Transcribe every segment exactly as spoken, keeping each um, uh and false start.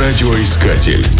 Радиоискатель.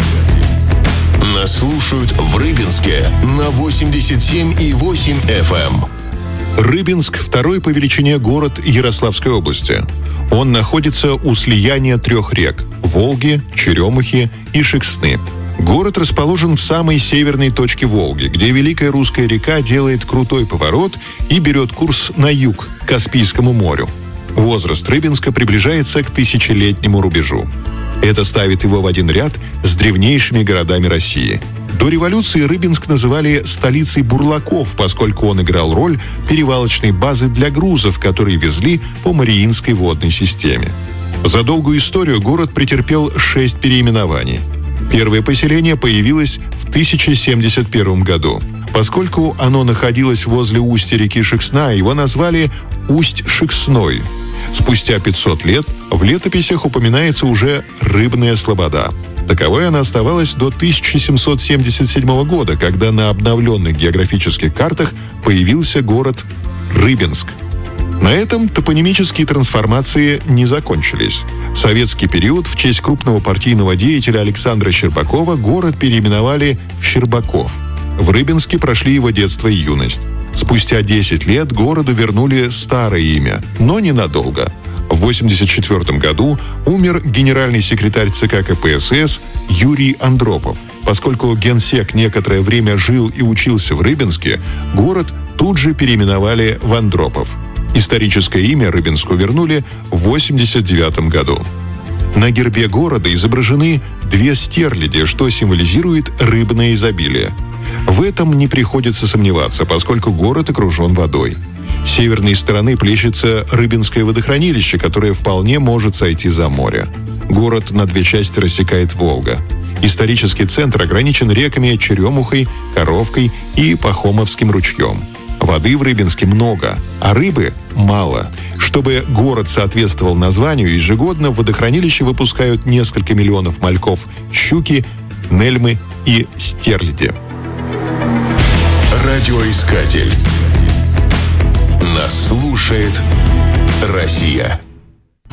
Нас слушают в Рыбинске на восемьдесят семь и восемь эф эм. Рыбинск – второй по величине город Ярославской области. Он находится у слияния трех рек – Волги, Черемухи и Шексны. Город расположен в самой северной точке Волги, где Великая Русская река делает крутой поворот и берет курс на юг, к Каспийскому морю. Возраст Рыбинска приближается к тысячелетнему рубежу. Это ставит его в один ряд с древнейшими городами России. До революции Рыбинск называли столицей бурлаков, поскольку он играл роль перевалочной базы для грузов, которые везли по Мариинской водной системе. За долгую историю город претерпел шесть переименований. Первое поселение появилось в тысяча семьдесят первом году. Поскольку оно находилось возле устья реки Шексна, его назвали Усть-Шексной. Спустя пятьсот лет в летописях упоминается уже Рыбная Слобода. Таковой она оставалась до тысяча семьсот семьдесят седьмого года, когда на обновленных географических картах появился город Рыбинск. На этом топонимические трансформации не закончились. В советский период в честь крупного партийного деятеля Александра Щербакова город переименовали в Щербаков. В Рыбинске прошли его детство и юность. Спустя десять лет городу вернули старое имя, но ненадолго. В восемьдесят четвёртом году умер генеральный секретарь ЦК КПСС Юрий Андропов. Поскольку генсек некоторое время жил и учился в Рыбинске, город тут же переименовали в Андропов. Историческое имя Рыбинску вернули в восемьдесят девятом году. На гербе города изображены две стерляди, что символизирует рыбное изобилие. В этом не приходится сомневаться, поскольку город окружен водой. С северной стороны плещется Рыбинское водохранилище, которое вполне может сойти за море. Город на две части рассекает Волга. Исторический центр ограничен реками Черемухой, Коровкой и Пахомовским ручьем. Воды в Рыбинске много, а рыбы мало. Чтобы город соответствовал названию, ежегодно в водохранилище выпускают несколько миллионов мальков щуки, нельмы и стерляди. Радиоискатель. Нас слушает Россия.